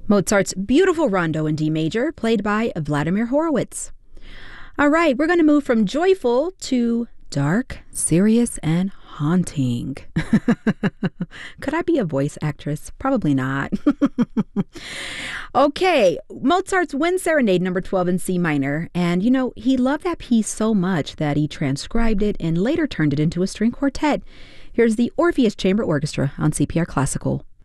Mozart's beautiful Rondo in D major, played by Vladimir Horowitz. All right, we're going to move from joyful to dark, serious, and haunting. Could I be a voice actress? Probably not. Okay, Mozart's Wind Serenade number 12 in C minor. And, he loved that piece so much that he transcribed it and later turned it into a string quartet. Here's the Orpheus Chamber Orchestra on CPR Classical.